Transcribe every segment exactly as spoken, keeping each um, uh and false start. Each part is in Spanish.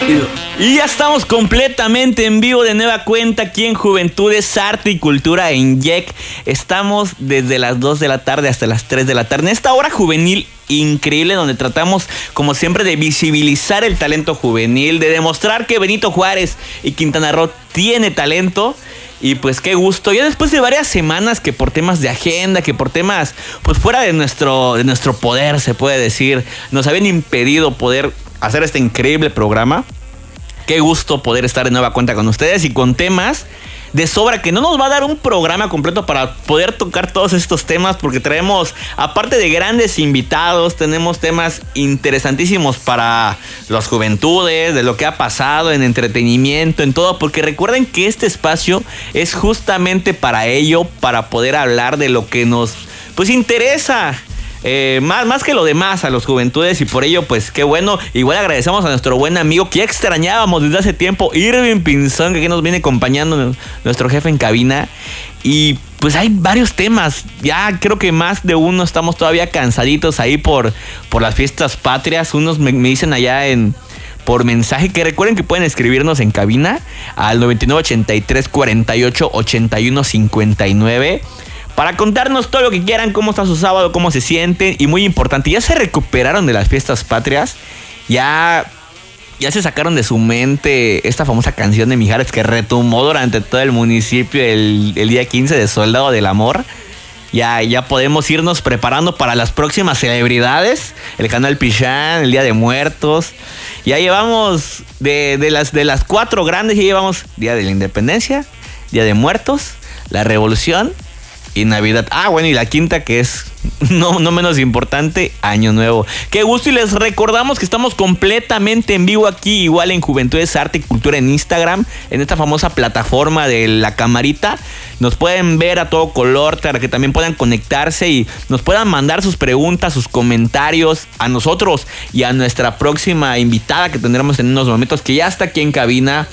Y ya estamos completamente en vivo de nueva cuenta aquí en Juventudes, Arte y Cultura en Y E C. Estamos desde las dos de la tarde hasta las tres de la tarde. En esta hora juvenil increíble donde tratamos, como siempre, de visibilizar el talento juvenil, de demostrar que Benito Juárez y Quintana Roo tiene talento. Y pues qué gusto, ya después de varias semanas que por temas de agenda, que por temas pues fuera de nuestro, de nuestro poder, se puede decir, nos habían impedido poder hacer este increíble programa. Qué gusto poder estar de nueva cuenta con ustedes y con temas de sobra, que no nos va a dar un programa completo para poder tocar todos estos temas, porque traemos, aparte de grandes invitados, tenemos temas interesantísimos para las juventudes, de lo que ha pasado en entretenimiento, en todo, porque recuerden que este espacio es justamente para ello, para poder hablar de lo que nos pues interesa. Eh, más, más que lo demás a los juventudes, y por ello pues qué bueno. Igual agradecemos a nuestro buen amigo que ya extrañábamos desde hace tiempo, Irving Pinzón, que aquí nos viene acompañando, nuestro jefe en cabina. Y pues hay varios temas, ya creo que más de uno estamos todavía cansaditos ahí por, por las fiestas patrias. Unos me, me dicen allá en por mensaje que recuerden que pueden escribirnos en cabina al noventa y nueve ochenta y tres cuarenta y ocho ochenta y uno cincuenta y nueve para contarnos todo lo que quieran, cómo está su sábado, cómo se sienten. Y muy importante, ya se recuperaron de las fiestas patrias, ya, ya se sacaron de su mente esta famosa canción de Mijares que retumbó durante todo el municipio el, el día quince de Soldado del Amor. Ya, ya podemos irnos preparando para las próximas celebridades, el Canal Pichán, el Día de Muertos. Ya llevamos de, de, las, de las cuatro grandes, ya llevamos Día de la Independencia, Día de Muertos, la Revolución y Navidad. Ah, bueno, y la quinta, que es no, no menos importante, Año Nuevo. Qué gusto, y les recordamos que estamos completamente en vivo aquí, igual en Juventudes, Arte y Cultura en Instagram, en esta famosa plataforma de la camarita. Nos pueden ver a todo color para que también puedan conectarse y nos puedan mandar sus preguntas, sus comentarios a nosotros y a nuestra próxima invitada que tendremos en unos momentos, que ya está aquí en cabina.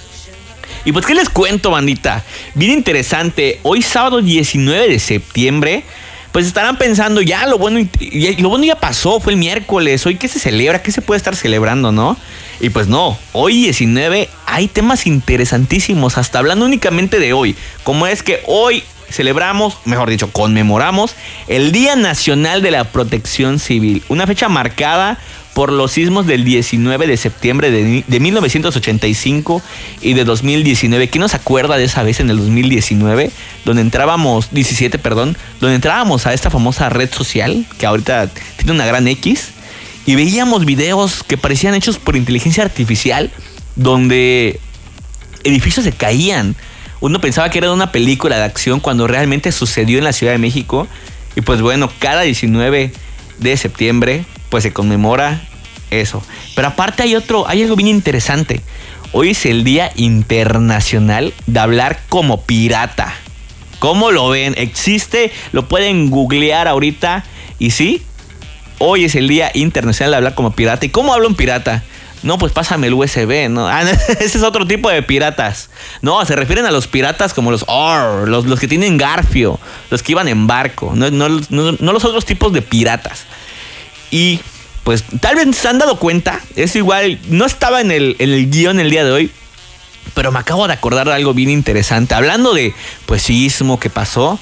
Y pues, ¿qué les cuento, bandita? Bien interesante. Hoy, sábado diecinueve de septiembre, pues estarán pensando, ya lo bueno, ya, lo bueno ya pasó, fue el miércoles. Hoy, ¿qué se celebra? ¿Qué se puede estar celebrando, no? Y pues no, hoy diecinueve hay temas interesantísimos, hasta hablando únicamente de hoy. Como es que hoy celebramos, mejor dicho, conmemoramos el Día Nacional de la Protección Civil. Una fecha marcada por los sismos del diecinueve de septiembre de, de mil novecientos ochenta y cinco y de dos mil diecinueve. ¿Quién nos acuerda de esa vez en el dos mil diecinueve? Donde entrábamos, diecisiete, perdón, donde entrábamos a esta famosa red social, que ahorita tiene una gran X, y veíamos videos que parecían hechos por inteligencia artificial, donde edificios se caían. Uno pensaba que era una película de acción cuando realmente sucedió en la Ciudad de México. Y pues bueno, cada diecinueve de septiembre pues se conmemora eso. Pero aparte hay otro, hay algo bien interesante. Hoy es el Día Internacional de Hablar como Pirata. ¿Cómo lo ven? Existe, lo pueden googlear ahorita. Y sí, hoy es el Día Internacional de Hablar como Pirata. ¿Y cómo habla un pirata? No, pues pásame el U S B, ¿no? Ah, ese es otro tipo de piratas. No, se refieren a los piratas como los Or, los, los que tienen garfio, los que iban en barco. No, no, no, no los otros tipos de piratas. Y pues tal vez se han dado cuenta, es igual, no estaba en el, en el guión el día de hoy, pero me acabo de acordar de algo bien interesante. Hablando de pues sismo que pasó.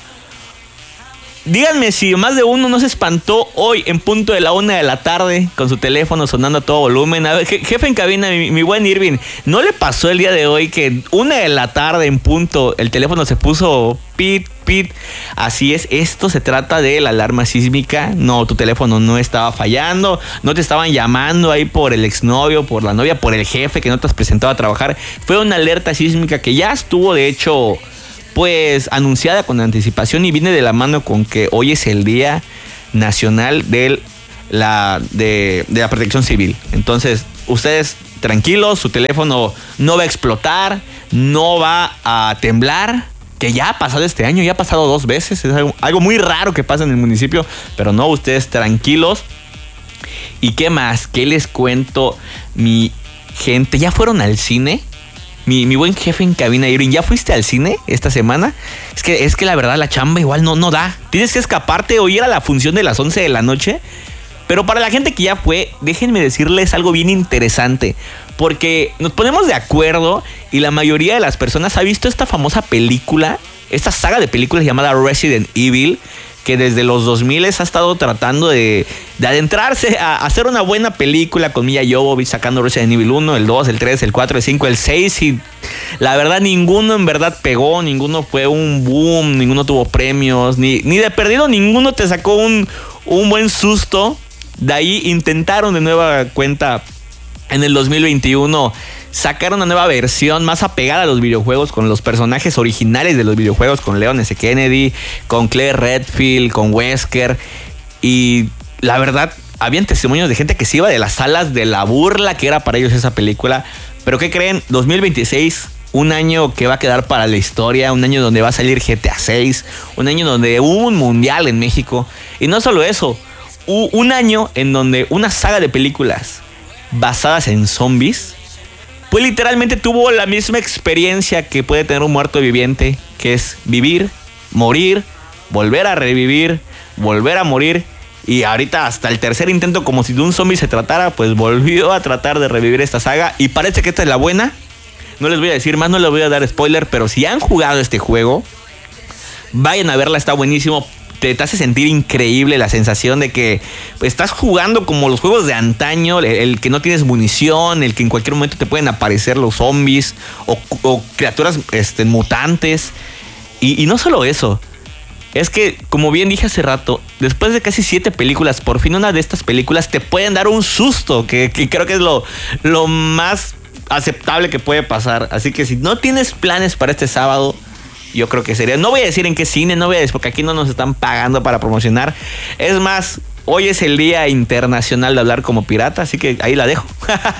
Díganme si más de uno no se espantó hoy en punto de la una de la tarde con su teléfono sonando a todo volumen. A ver, jefe en cabina, mi, mi buen Irving, ¿no le pasó el día de hoy que una de la tarde en punto el teléfono se puso pit, pit? Así es, esto se trata de la alarma sísmica. No, tu teléfono no estaba fallando, no te estaban llamando ahí por el exnovio, por la novia, por el jefe que no te has presentado a trabajar. Fue una alerta sísmica que ya estuvo, de hecho, pues anunciada con anticipación, y viene de la mano con que hoy es el Día Nacional de la, de, de la Protección Civil. Entonces, ustedes tranquilos, su teléfono no va a explotar, no va a temblar, que ya ha pasado este año, ya ha pasado dos veces, es algo, algo muy raro que pasa en el municipio, pero no, ustedes tranquilos. ¿Y qué más? ¿Qué les cuento, mi gente? ¿Ya fueron al cine? Mi, mi buen jefe en cabina, Irving, ¿ya fuiste al cine esta semana? Es que, es que la verdad la chamba igual no, no da. Tienes que escaparte o ir a la función de las once de la noche. Pero para la gente que ya fue, déjenme decirles algo bien interesante. porque nos ponemos de acuerdo y la mayoría de las personas ha visto esta famosa película, esta saga de películas llamada Resident Evil, que desde los dos mil ha estado tratando de, de adentrarse a hacer una buena película con Milla Jovovich, sacando Resident Evil uno, el dos, el tres, el cuatro, el cinco, el seis, y la verdad ninguno en verdad pegó, ninguno fue un boom, ninguno tuvo premios, ni, ni de perdido ninguno te sacó un, un buen susto. De ahí intentaron de nueva cuenta en el dos mil veintiuno sacar una nueva versión más apegada a los videojuegos, con los personajes originales de los videojuegos, con Leon S. Kennedy, con Claire Redfield, con Wesker. Y la verdad, habían testimonios de gente que se iba de las salas de la burla que era para ellos esa película. Pero ¿qué creen? dos mil veintiséis, un año que va a quedar para la historia, un año donde va a salir G T A seis, un año donde hubo un mundial en México. Y no solo eso, un año en donde una saga de películas basadas en zombies, pues literalmente tuvo la misma experiencia que puede tener un muerto viviente, que es vivir, morir, volver a revivir, volver a morir. Y ahorita hasta el tercer intento, como si de un zombie se tratara, pues volvió a tratar de revivir esta saga. Y parece que esta es la buena. No les voy a decir más, no les voy a dar spoiler, pero si han jugado este juego, vayan a verla, está buenísimo. Te, te hace sentir increíble la sensación de que estás jugando como los juegos de antaño, el, el que no tienes munición, el que en cualquier momento te pueden aparecer los zombies o, o criaturas este, mutantes. Y, y no solo eso, es que, como bien dije hace rato, después de casi siete películas, por fin una de estas películas te pueden dar un susto, que, que creo que es lo, lo más aceptable que puede pasar. Así que si no tienes planes para este sábado, yo creo que sería, no voy a decir en qué cine, no voy a decir porque aquí no nos están pagando para promocionar. Es más, hoy es el Día Internacional de Hablar como Pirata, así que ahí la dejo.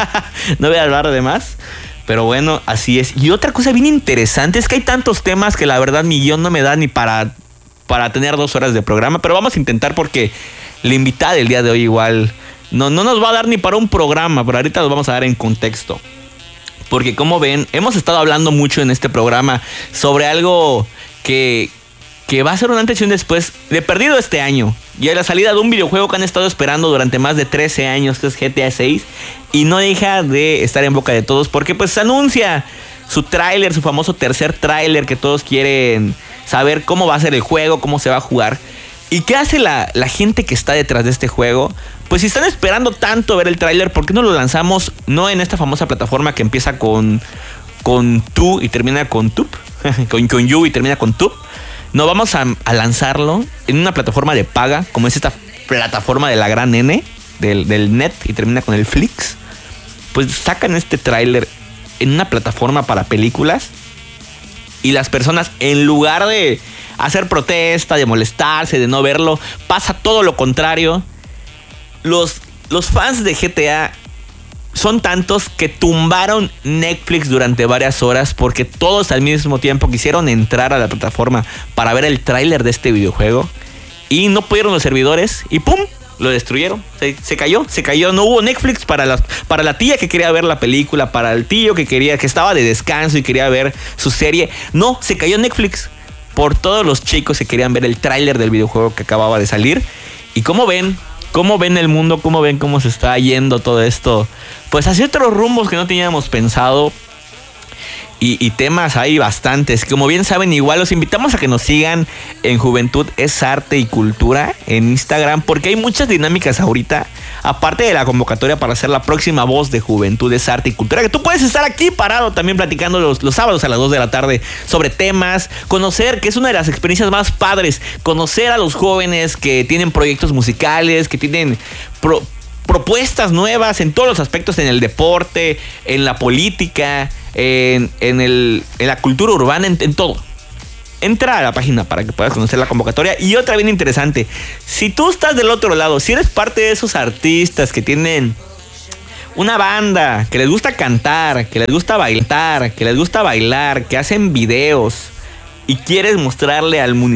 No voy a hablar de más, pero bueno, así es. Y otra cosa bien interesante es que hay tantos temas que la verdad mi guión no me da ni para, para tener dos horas de programa, pero vamos a intentar porque la invitada del día de hoy igual no, no nos va a dar ni para un programa, pero ahorita los vamos a dar en contexto. Porque como ven, hemos estado hablando mucho en este programa sobre algo que, que va a ser un antes y un después de perdido este año. Y es la salida de un videojuego que han estado esperando durante más de trece años, que es G T A seis. Y no deja de estar en boca de todos porque pues se anuncia su tráiler, su famoso tercer tráiler, que todos quieren saber cómo va a ser el juego, cómo se va a jugar. ¿Y qué hace la, la gente que está detrás de este juego? Pues si están esperando tanto ver el tráiler, ¿por qué no lo lanzamos no en esta famosa plataforma que empieza con con tu y termina con tup? con, con you y termina con tup. No, vamos a, a lanzarlo en una plataforma de paga, como es esta plataforma de la gran N, del, del net, y termina con el Flix. Pues sacan este tráiler en una plataforma para películas y las personas, en lugar de hacer protesta, de molestarse, de no verlo, pasa todo lo contrario. Los, los fans de G T A son tantos que tumbaron Netflix durante varias horas porque todos al mismo tiempo quisieron entrar a la plataforma para ver el tráiler de este videojuego y no pudieron los servidores y ¡pum! Lo destruyeron. Se, se cayó, se cayó. No hubo Netflix para la, para la tía que quería ver la película, para el tío que quería, que estaba de descanso y quería ver su serie. No, se cayó Netflix por todos los chicos que querían ver el tráiler del videojuego que acababa de salir. Y como ven, cómo ven el mundo, cómo ven cómo se está yendo todo esto, pues hacia otros rumbos que no teníamos pensado. Y, y temas hay bastantes. Como bien saben, igual los invitamos a que nos sigan en Juventud es Arte y Cultura en Instagram, porque hay muchas dinámicas ahorita, aparte de la convocatoria para ser la próxima voz de Juventud es Arte y Cultura, que tú puedes estar aquí parado también platicando los, los sábados a las dos de la tarde sobre temas, conocer, que es una de las experiencias más padres, conocer a los jóvenes que tienen proyectos musicales, que tienen pro, propuestas nuevas en todos los aspectos, en el deporte, en la política, en, en, el, en la cultura urbana, en, en todo. Entra a la página para que puedas conocer la convocatoria. Y otra bien interesante, si tú estás del otro lado, si eres parte de esos artistas que tienen una banda, que les gusta cantar, que les gusta bailar, que les gusta bailar, que hacen videos y quieres mostrarle al municipio